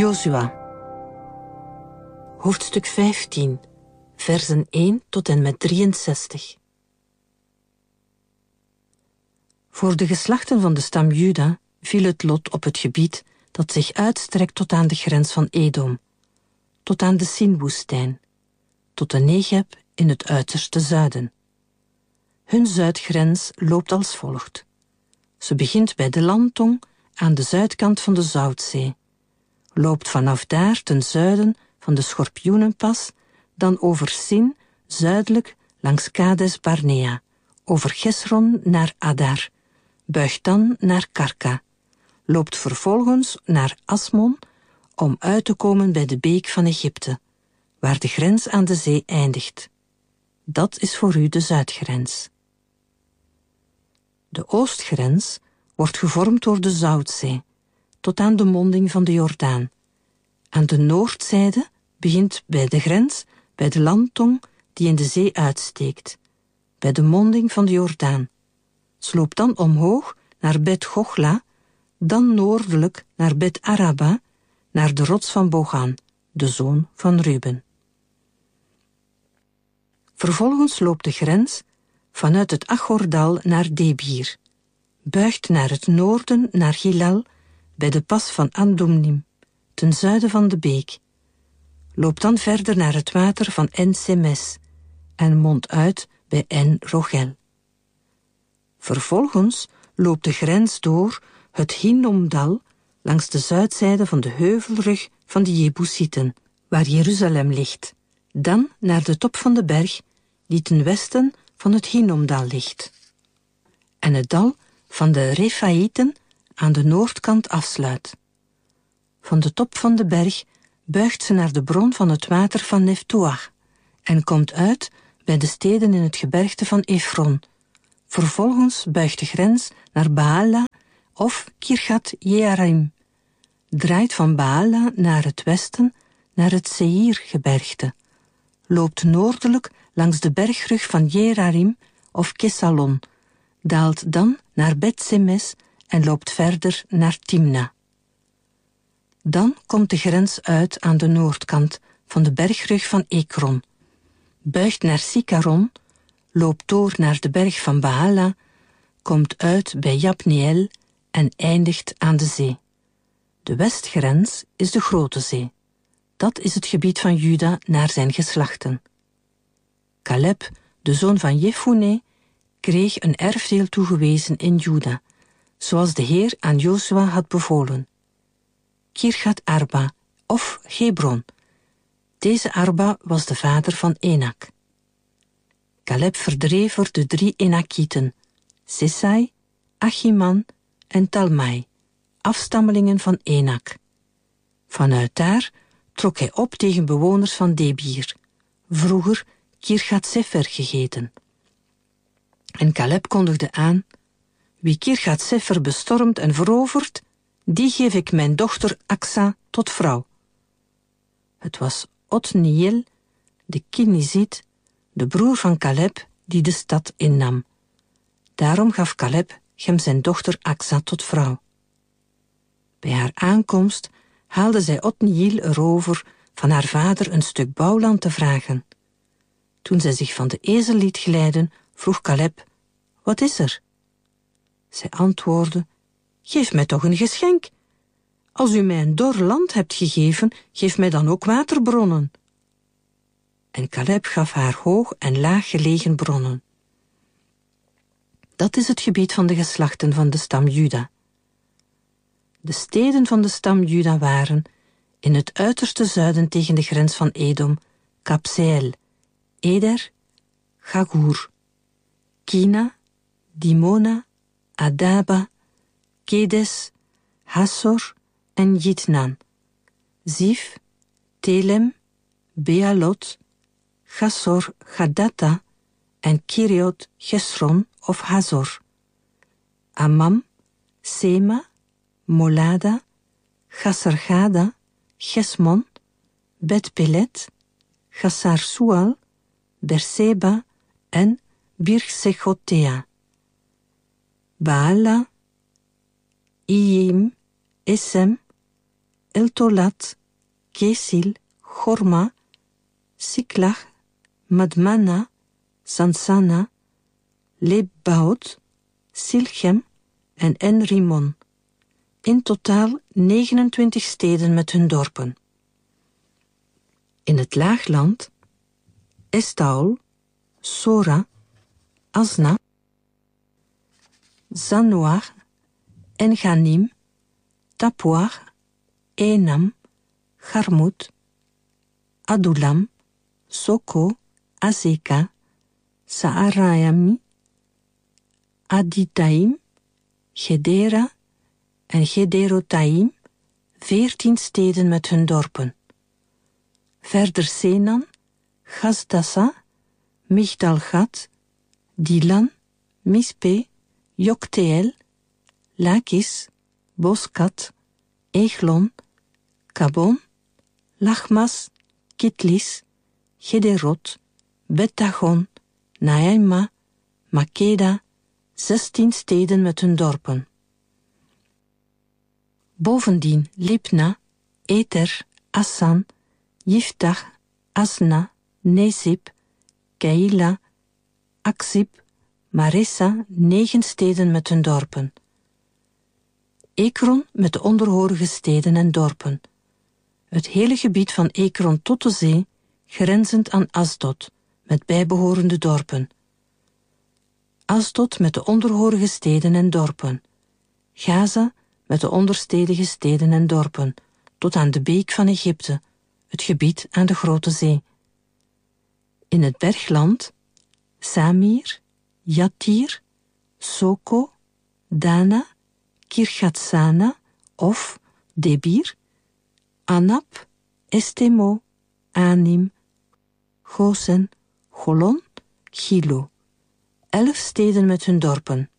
Jozua. Hoofdstuk 15, versen 1 tot en met 63. Voor de geslachten van de stam Juda viel het lot op het gebied dat zich uitstrekt tot aan de grens van Edom, tot aan de Sin-woestijn, tot de Negeb in het uiterste zuiden. Hun zuidgrens loopt als volgt. Ze begint bij de landtong aan de zuidkant van de Zoutzee, loopt vanaf daar ten zuiden van de Schorpioenenpas, dan over Sin, zuidelijk langs Kades Barnea, over Gesron naar Adar, buigt dan naar Karka, loopt vervolgens naar Asmon om uit te komen bij de beek van Egypte, waar de grens aan de zee eindigt. Dat is voor u de zuidgrens. De oostgrens wordt gevormd door de Zoutzee, tot aan de monding van de Jordaan. Aan de noordzijde begint bij de grens, bij de landtong die in de zee uitsteekt, bij de monding van de Jordaan. Sloopt dan omhoog naar Bet Gochla, dan noordelijk naar Bet Araba, naar de rots van Bogan, de zoon van Ruben. Vervolgens loopt de grens vanuit het Achordal naar Debir, buigt naar het noorden naar Gilal, bij de pas van Adumnim, ten zuiden van de beek, loopt dan verder naar het water van En-Semes en mondt uit bij En-Rogel. Vervolgens loopt de grens door het Hinnomdal langs de zuidzijde van de heuvelrug van de Jebusieten, waar Jeruzalem ligt, dan naar de top van de berg die ten westen van het Hinnomdal ligt, en het dal van de Refaïten aan de noordkant afsluit. Van de top van de berg buigt ze naar de bron van het water van Neftoach en komt uit bij de steden in het gebergte van Efron. Vervolgens buigt de grens naar Baala of Kirgat Jearim, draait van Baala naar het westen, naar het Seir-gebergte, loopt noordelijk langs de bergrug van Jerarim of Kesalon, daalt dan naar Bet-Semes en loopt verder naar Timna. Dan komt de grens uit aan de noordkant van de bergrug van Ekron, buigt naar Sikaron, loopt door naar de berg van Baala, komt uit bij Jabneel en eindigt aan de zee. De westgrens is de Grote Zee. Dat is het gebied van Juda naar zijn geslachten. Caleb, de zoon van Jefune, kreeg een erfdeel toegewezen in Juda, zoals de Heer aan Jozua had bevolen. Kirgat Arba of Hebron. Deze Arba was de vader van Enak. Caleb verdreef er de 3 Enakieten, Sesai, Achiman en Talmai, afstammelingen van Enak. Vanuit daar trok hij op tegen bewoners van Debir, vroeger Kirgat Sefer gegeten. En Caleb kondigde aan: wie Kirgat Sefer bestormt en verovert, die geef ik mijn dochter Aksa tot vrouw. Het was Otniel, de Keniziet, de broer van Caleb, die de stad innam. Daarom gaf Caleb hem zijn dochter Aksa tot vrouw. Bij haar aankomst haalde zij Otniel erover van haar vader een stuk bouwland te vragen. Toen zij zich van de ezel liet glijden, vroeg Caleb: wat is er? Zij antwoordde: geef mij toch een geschenk. Als u mij een dor land hebt gegeven, geef mij dan ook waterbronnen. En Caleb gaf haar hoog en laag gelegen bronnen. Dat is het gebied van de geslachten van de stam Juda. De steden van de stam Juda waren, in het uiterste zuiden tegen de grens van Edom, Kabseel, Eder, Gagur, Kina, Dimona, Adaba, Kedes, Hassor en Jitnan, Zif, Telem, Bealot, Chassor, Gadata en Kiriot, Gesron of Hazor, Amam, Sema, Molada, Gassargada, Gesmon, Bet-Pelet, Gassar-Sual, Berseba en Birgsechotea. Baala, Iyim, Esem, Eltolat, Kesil, Gorma, Siklag, Madmana, Sansana, Lebaot, Silchem en En-Rimon. In totaal 29 steden met hun dorpen. In het laagland Estaol, Sora, Asna, Zanoar, En-Ganim, Tappuar, Enam, Garmut, Adulam, Soko, Azeka, Saarayami, Aditaim, Gedera en Gederotaim, 14 steden met hun dorpen. Verder Senan, Gazdassa, Migdalgat, Dilan, Mispe, Jokteel, Lakis, Boskat, Eglon, Kabon, Lachmas, Kitlis, Gederot, Bet-Dagon, Naima, Makeda, 16 steden met hun dorpen. Bovendien Libna, Eter, Assan, Yiftach, Asna, Nezib, Keila, Aksib, Maressa, 9 steden met hun dorpen. Ekron met de onderhorige steden en dorpen. Het hele gebied van Ekron tot de zee, grenzend aan Asdod, met bijbehorende dorpen. Asdod met de onderhorige steden en dorpen. Gaza met de onderstedige steden en dorpen, tot aan de beek van Egypte, het gebied aan de Grote Zee. In het bergland Samir, Jatir, Soko, Dana, Kirgatsana of Debir, Anab, Estemo, Anim, Gosen, Golon, Gilo. 11 steden met hun dorpen.